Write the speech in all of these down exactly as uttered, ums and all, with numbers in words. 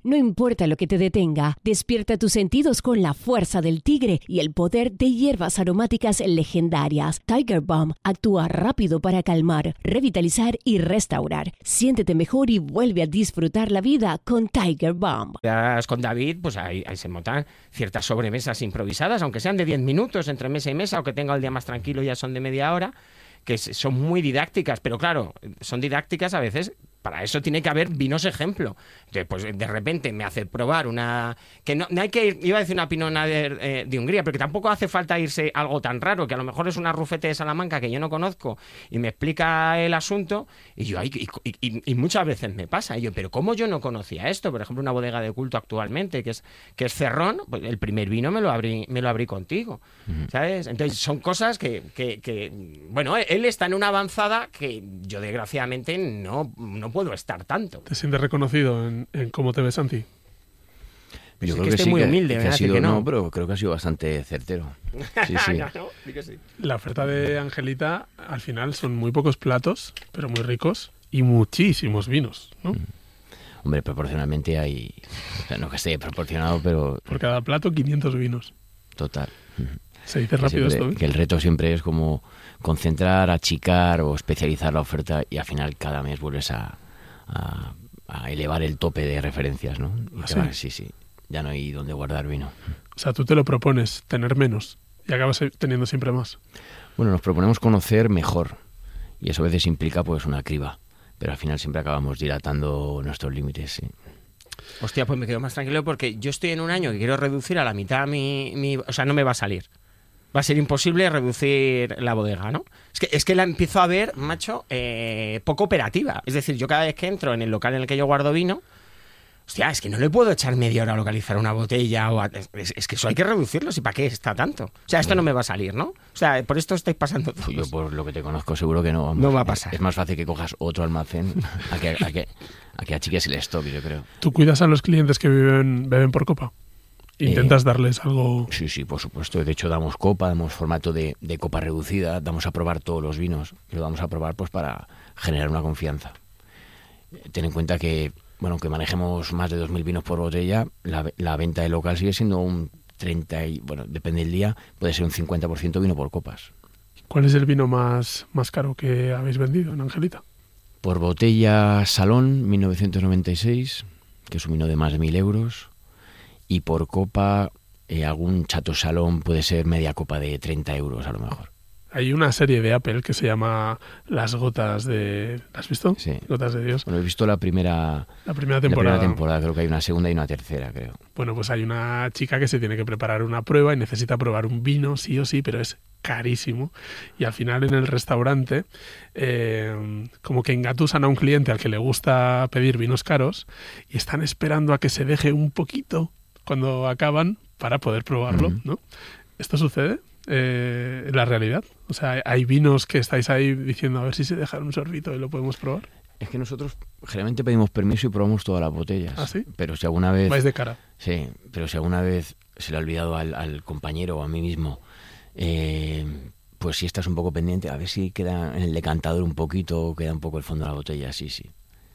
No importa lo que te detenga, despierta tus sentidos con la fuerza del tigre y el poder de hierbas aromáticas legendarias. Tiger Balm actúa rápido para calmar, revitalizar y restaurar. Siéntete mejor y vuelve a disfrutar la vida con Tiger Balm. Con David, pues ahí, ahí se montan ciertas sobremesas improvisadas, aunque sean de diez minutos entre mesa y mesa, o que tenga el día más tranquilo ya son de media hora, que son muy didácticas, pero claro, son didácticas a veces. Para eso tiene que haber vinos ejemplo. Entonces, pues de repente me hace probar una... que no, no hay que ir, iba a decir una pinona de, eh, de Hungría, pero que tampoco hace falta irse algo tan raro, que a lo mejor es una rufete de Salamanca que yo no conozco y me explica el asunto y yo, y, y, y, y muchas veces me pasa, y yo, pero ¿cómo yo no conocía esto? Por ejemplo, una bodega de culto actualmente, que es, que es Cerrón, pues el primer vino me lo abrí, me lo abrí contigo, uh-huh. ¿Sabes? Entonces son cosas que, que, que... Bueno, él está en una avanzada que yo desgraciadamente no, no puedo estar tanto. ¿Te sientes reconocido en, en cómo te ves, Santi? Yo sí, creo que, que esté sí, muy que, humilde, que ha sido, que no. no, pero creo que ha sido bastante certero. Sí, sí. no, no, que sí. La oferta de Angelita, al final, son muy pocos platos, pero muy ricos, y muchísimos vinos, ¿no? Mm. Hombre, proporcionalmente hay... O sea, no que esté proporcionado, pero... Por cada plato, quinientos vinos. Total. Se dice que rápido siempre, esto, ¿eh? Que el reto siempre es como concentrar, achicar o especializar la oferta, y al final cada mes vuelves a, a, a elevar el tope de referencias, ¿no? Y ¿Ah, te sí? vas, sí, sí. Ya no hay dónde guardar vino. O sea, tú te lo propones, tener menos, y acabas teniendo siempre más. Bueno, nos proponemos conocer mejor, y eso a veces implica pues una criba, pero al final siempre acabamos dilatando nuestros límites, sí. Hostia, pues me quedo más tranquilo porque yo estoy en un año que quiero reducir a la mitad mi... mi o sea, no me va a salir. Va a ser imposible reducir la bodega, ¿no? Es que, es que la empiezo a ver, macho, eh, poco operativa. Es decir, yo cada vez que entro en el local en el que yo guardo vino, hostia, es que no le puedo echar media hora a localizar una botella. O a, es, es que eso hay que reducirlo, ¿y para qué está tanto? O sea, esto no me va a salir, ¿no? O sea, por esto estáis pasando todos. Yo por lo que te conozco seguro que no. Vamos. No va a pasar. Es más fácil que cojas otro almacén a que, a que, a que achiques el stock, yo creo. ¿Tú cuidas a los clientes que viven, beben por copa? ¿Intentas eh, darles algo...? Sí, sí, por supuesto. De hecho, damos copa, damos formato de, de copa reducida, damos a probar todos los vinos. Y lo damos a probar pues para generar una confianza. Ten en cuenta que, bueno, que manejemos más de dos mil vinos por botella, la, la venta del local sigue siendo un treinta y, bueno, depende del día, puede ser un cincuenta por ciento vino por copas. ¿Cuál es el vino más, más caro que habéis vendido en Angelita? Por botella Salón, mil novecientos noventa y seis, que es un vino de más de mil euros. Y por copa, eh, algún Chateau Salón puede ser media copa de treinta euros a lo mejor. Hay una serie de Apple que se llama Las Gotas de... ¿La has visto? Sí. Gotas de Dios. Bueno, he visto la primera, la primera temporada. La primera temporada, creo que hay una segunda y una tercera, creo. Bueno, pues hay una chica que se tiene que preparar una prueba y necesita probar un vino, sí o sí, pero es carísimo. Y al final en el restaurante, eh, como que engatusan a un cliente al que le gusta pedir vinos caros y están esperando a que se deje un poquito cuando acaban para poder probarlo, uh-huh. ¿no? ¿Esto sucede eh, en la realidad? O sea, ¿hay vinos que estáis ahí diciendo a ver si se dejan un sorbito y lo podemos probar? Es que nosotros generalmente pedimos permiso y probamos todas las botellas. ¿Ah, sí? Pero si alguna vez... ¿Vais de cara? Sí, pero si alguna vez se le ha olvidado al, al compañero o a mí mismo, eh, pues si estás un poco pendiente, a ver si queda en el decantador un poquito, queda un poco el fondo de la botella, sí, sí.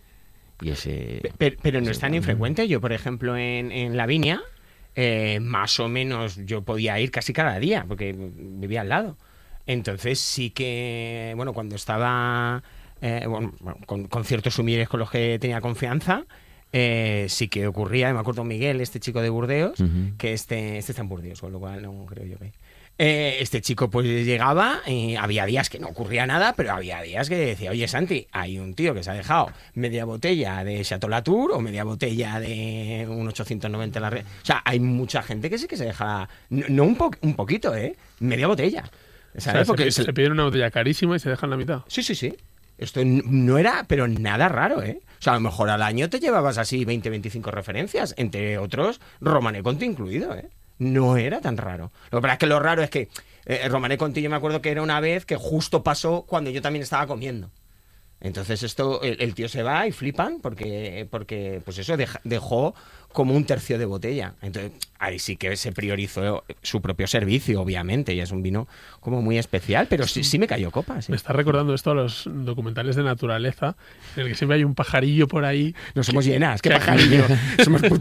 Y ese, pero, pero no ese es tan infrecuente. Yo, por ejemplo, en, en La Viña, eh, más o menos yo podía ir casi cada día, porque vivía al lado. Entonces sí que, bueno, cuando estaba eh, bueno, con, con ciertos sumilleres con los que tenía confianza, eh, sí que ocurría. Me acuerdo Miguel, este chico de Burdeos, uh-huh. que este, este está en Burdeos, con lo cual no creo yo que... Eh, este chico pues llegaba y había días que no ocurría nada, pero había días que decía, oye Santi, hay un tío que se ha dejado media botella de Chateau Latour o media botella de un ochocientos noventa la red. O sea, hay mucha gente que sí que se deja, no, no un, po- un poquito, ¿eh? Media botella. ¿Sabes? O sea, Porque se, se piden una botella carísima y se dejan la mitad. Sí, sí, sí. Esto no era, pero nada raro, ¿eh? O sea, a lo mejor al año te llevabas así veinte, veinticinco referencias, entre otros Romanée Conti incluido, ¿eh? No era tan raro. Lo que pasa es que lo raro es que eh, Romanée Conti, yo me acuerdo que era una vez que justo pasó cuando yo también estaba comiendo. Entonces esto, el, el tío se va y flipan porque, porque pues eso, dej, dejó como un tercio de botella. Entonces ahí sí que se priorizó su propio servicio, obviamente, y es un vino como muy especial, pero sí, sí me cayó copa. Sí. Me está recordando esto a los documentales de naturaleza, en el que siempre hay un pajarillo por ahí. No somos llenas, ¿qué pajarillo? Somos